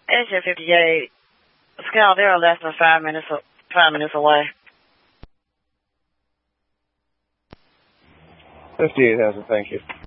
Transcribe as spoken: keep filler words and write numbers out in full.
Engine fifty-eight. Scaldera less than five minutes, five minutes away. fifty-eight has it, thank you.